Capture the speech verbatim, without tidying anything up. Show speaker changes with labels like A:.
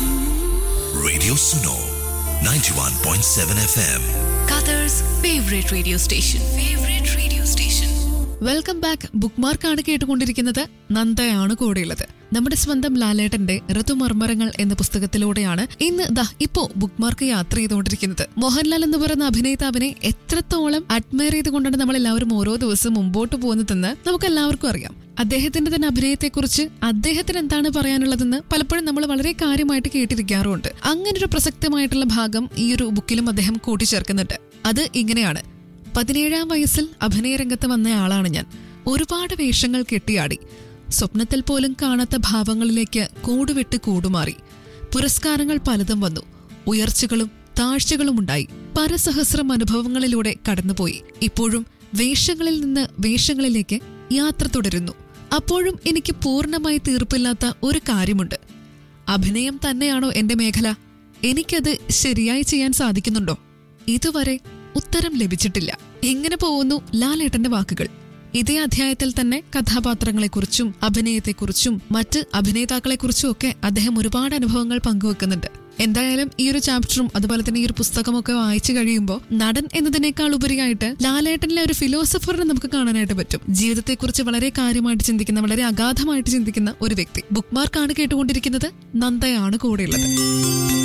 A: Radio Suno, ninety-one point seven F M.
B: Qatar's favorite radio station. Favorite radio station.
C: Welcome back. Book മാർക്കാണ് കേട്ടുകൊണ്ടിരിക്കുന്നത്. നന്ദയാണ് കൂടെയുള്ളത്. നമ്മുടെ സ്വന്തം ലാലേട്ടന്റെ ഋതുമർമരങ്ങൾ എന്ന പുസ്തകത്തിലൂടെയാണ് ഇന്ന് ദാ ഇപ്പോ ബുക്ക് മാർക്ക് യാത്ര ചെയ്തുകൊണ്ടിരിക്കുന്നത്. മോഹൻലാൽ എന്ന് പറയുന്ന അഭിനേതാവിനെ എത്രത്തോളം അഡ്മയർ ചെയ്തുകൊണ്ടാണ് നമ്മൾ എല്ലാവരും ഓരോ ദിവസവും മുമ്പോട്ട് പോകുന്നതെന്ന് നമുക്ക് എല്ലാവർക്കും അറിയാം. അദ്ദേഹത്തിന്റെ തന്നെ അഭിനയത്തെക്കുറിച്ച് അദ്ദേഹത്തിന് എന്താണ് പറയാനുള്ളതെന്ന് പലപ്പോഴും നമ്മൾ വളരെ കാര്യമായിട്ട് കേട്ടിരിക്കാറുണ്ട്. അങ്ങനൊരു പ്രസക്തമായിട്ടുള്ള ഭാഗം ഈ ഒരു ബുക്കിലും അദ്ദേഹം കൂട്ടിച്ചേർക്കുന്നുണ്ട്. അത് ഇങ്ങനെയാണ്: പതിനേഴാം വയസ്സിൽ അഭിനയ രംഗത്ത് വന്ന ആളാണ് ഞാൻ. ഒരുപാട് വേഷങ്ങൾ കെട്ടിയാടി. സ്വപ്നത്തിൽ പോലും കാണാത്ത ഭാവങ്ങളിലേക്ക് കൂടുവിട്ട് കൂടുമാറി. പുരസ്കാരങ്ങൾ പലതും വന്നു. ഉയർച്ചകളും താഴ്ചകളും ഉണ്ടായി. പരസഹസ്രം അനുഭവങ്ങളിലൂടെ കടന്നുപോയി. ഇപ്പോഴും വേഷങ്ങളിൽ നിന്ന് വേഷങ്ങളിലേക്ക് യാത്ര തുടരുന്നു. അപ്പോഴും എനിക്ക് പൂർണ്ണമായി തീർപ്പില്ലാത്ത ഒരു കാര്യമുണ്ട്. അഭിനയം തന്നെയാണോ എന്റെ മേഖല? എനിക്കത് ശരിയായി ചെയ്യാൻ സാധിക്കുന്നുണ്ടോ? ഇതുവരെ ഉത്തരം ലഭിച്ചിട്ടില്ല. എങ്ങനെ പോകുന്നു ലാലേട്ടന്റെ വാക്കുകൾ. ഇതേ അധ്യായത്തിൽ തന്നെ കഥാപാത്രങ്ങളെക്കുറിച്ചും അഭിനയത്തെക്കുറിച്ചും മറ്റ് അഭിനേതാക്കളെക്കുറിച്ചും ഒക്കെ അദ്ദേഹം ഒരുപാട് അനുഭവങ്ങൾ പങ്കുവെക്കുന്നുണ്ട്. എന്തായാലും ഈ ഒരു ചാപ്റ്ററും അതുപോലെ തന്നെ ഈ ഒരു പുസ്തകമൊക്കെ വായിച്ചു കഴിയുമ്പോൾ നടൻ എന്നതിനേക്കാൾ ഉപരിയായിട്ട് ലാലേട്ടനിലെ ഒരു ഫിലോസഫറിനെ നമുക്ക് കാണാനായിട്ട് പറ്റും. ജീവിതത്തെക്കുറിച്ച് വളരെ കാര്യമായിട്ട് ചിന്തിക്കുന്ന, വളരെ അഗാധമായിട്ട് ചിന്തിക്കുന്ന ഒരു വ്യക്തി. ബുക്ക് മാർക്കാണ് കേട്ടുകൊണ്ടിരിക്കുന്നത്. നന്ദയാണ് കൂടെയുള്ളത്.